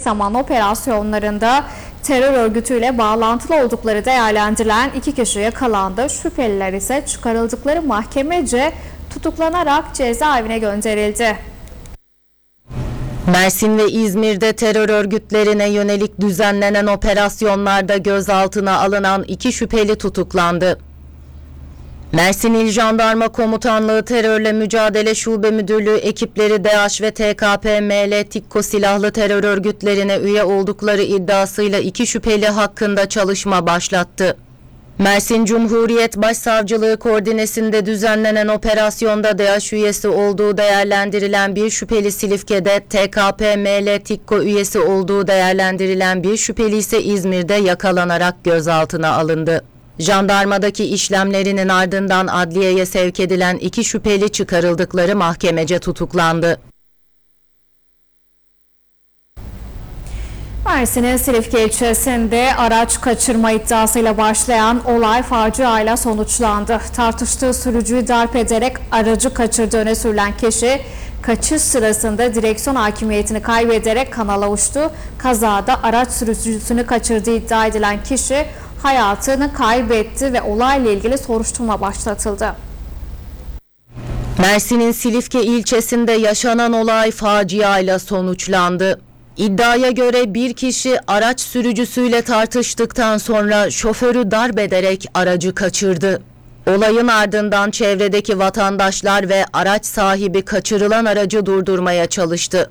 zaman operasyonlarında terör örgütüyle bağlantılı oldukları değerlendirilen 2 kişi yakalandı. Şüpheliler ise çıkarıldıkları mahkemece tutuklanarak cezaevine gönderildi. Mersin ve İzmir'de terör örgütlerine yönelik düzenlenen operasyonlarda gözaltına alınan 2 şüpheli tutuklandı. Mersin İl Jandarma Komutanlığı Terörle Mücadele Şube Müdürlüğü ekipleri DAEŞ ve TKP-ML TİKKO silahlı terör örgütlerine üye oldukları iddiasıyla 2 şüpheli hakkında çalışma başlattı. Mersin Cumhuriyet Başsavcılığı koordinesinde düzenlenen operasyonda DAEŞ üyesi olduğu değerlendirilen bir şüpheli Silifke'de, TKP-ML TİKKO üyesi olduğu değerlendirilen bir şüpheli ise İzmir'de yakalanarak gözaltına alındı. Jandarmadaki işlemlerinin ardından adliyeye sevk edilen 2 şüpheli çıkarıldıkları mahkemece tutuklandı. Mersin'in Silifke ilçesinde araç kaçırma iddiasıyla başlayan olay faciayla sonuçlandı. Tartıştığı sürücüyü darp ederek aracı kaçırdığı öne sürülen kişi kaçış sırasında direksiyon hakimiyetini kaybederek kanala uçtu. Kazada araç sürücüsünü kaçırdığı iddia edilen kişi hayatını kaybetti ve olayla ilgili soruşturma başlatıldı. Mersin'in Silifke ilçesinde yaşanan olay faciayla sonuçlandı. İddiaya göre bir kişi araç sürücüsüyle tartıştıktan sonra şoförü darp ederek aracı kaçırdı. Olayın ardından çevredeki vatandaşlar ve araç sahibi kaçırılan aracı durdurmaya çalıştı.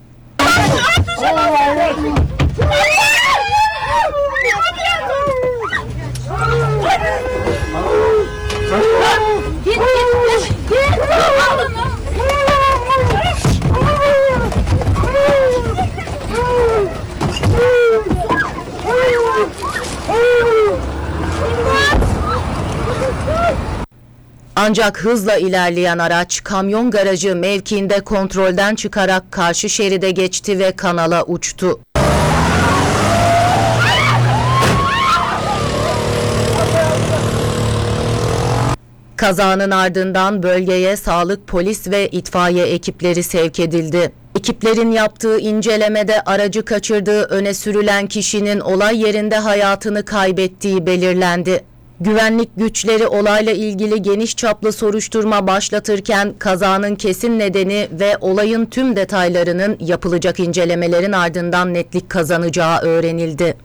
Ancak hızla ilerleyen araç kamyon garajı mevkiinde kontrolden çıkarak karşı şeride geçti ve kanala uçtu. Kazanın ardından bölgeye sağlık, polis ve itfaiye ekipleri sevk edildi. Ekiplerin yaptığı incelemede aracı kaçırdığı öne sürülen kişinin olay yerinde hayatını kaybettiği belirlendi. Güvenlik güçleri olayla ilgili geniş çaplı soruşturma başlatırken kazanın kesin nedeni ve olayın tüm detaylarının yapılacak incelemelerin ardından netlik kazanacağı öğrenildi.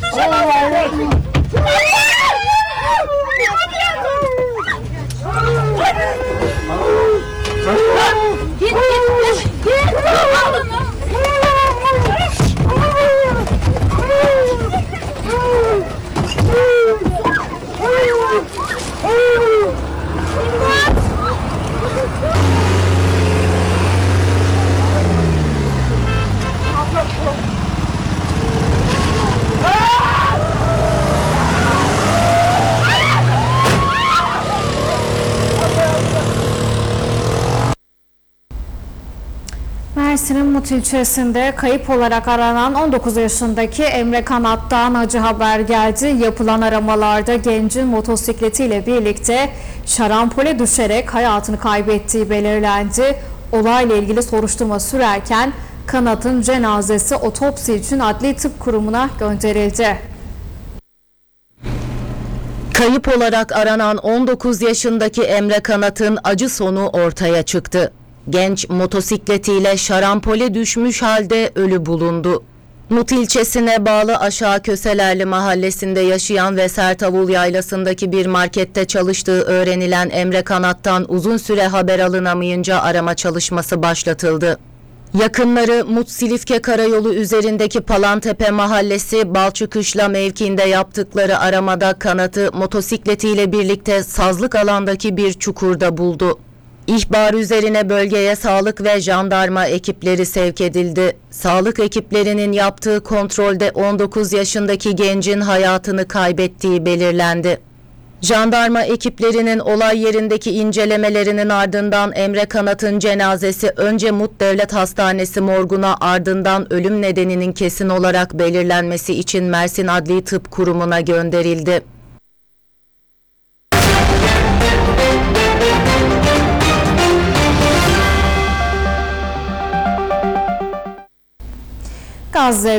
Mersin'in Mut ilçesinde kayıp olarak aranan 19 yaşındaki Emre Kanat'tan acı haber geldi. Yapılan aramalarda gencin motosikletiyle birlikte şarampole düşerek hayatını kaybettiği belirlendi. Olayla ilgili soruşturma sürerken Kanat'ın cenazesi otopsi için Adli Tıp Kurumu'na gönderildi. Kayıp olarak aranan 19 yaşındaki Emre Kanat'ın acı sonu ortaya çıktı. Genç motosikletiyle şarampole düşmüş halde ölü bulundu. Mut ilçesine bağlı Aşağı Köselerli mahallesinde yaşayan ve Sertavul Yaylası'ndaki bir markette çalıştığı öğrenilen Emre Kanat'tan uzun süre haber alınamayınca arama çalışması başlatıldı. Yakınları Mut Silifke Karayolu üzerindeki Palantepe Mahallesi Balçıkışla mevkiinde yaptıkları aramada Kanat'ı motosikletiyle birlikte sazlık alandaki bir çukurda buldu. İhbar üzerine bölgeye sağlık ve jandarma ekipleri sevk edildi. Sağlık ekiplerinin yaptığı kontrolde 19 yaşındaki gencin hayatını kaybettiği belirlendi. Jandarma ekiplerinin olay yerindeki incelemelerinin ardından Emre Kanat'ın cenazesi önce Mut Devlet Hastanesi morguna, ardından ölüm nedeninin kesin olarak belirlenmesi için Mersin Adli Tıp Kurumu'na gönderildi. Gazze